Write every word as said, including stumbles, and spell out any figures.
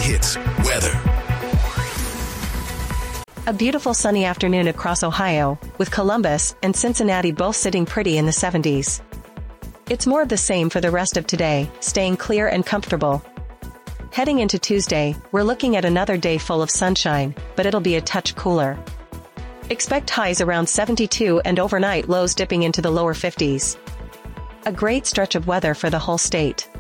Hits weather. A beautiful sunny afternoon across Ohio, with Columbus and Cincinnati both sitting pretty in the seventies. It's more of the same for the rest of today, staying clear and comfortable. Heading into Tuesday, we're looking at another day full of sunshine, but it'll be a touch cooler. Expect highs around seventy-two and overnight lows dipping into the lower fifties. A great stretch of weather for the whole state.